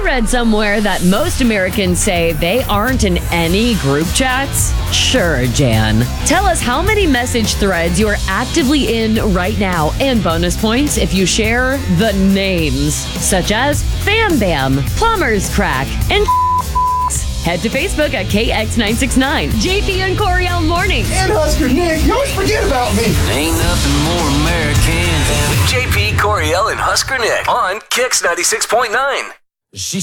read somewhere that most Americans say they aren't in any group chats. Sure, Jan. Tell us how many message threads you're actively in right now, and bonus points if you share the names, such as Fam Bam, Plumber's Crack, and Head to Facebook at KX969. JP and Coriel Mornings. And Husker Nick, you always forget about me. Ain't nothing more American than JP, Coriel, and Husker Nick on KX 96.9. She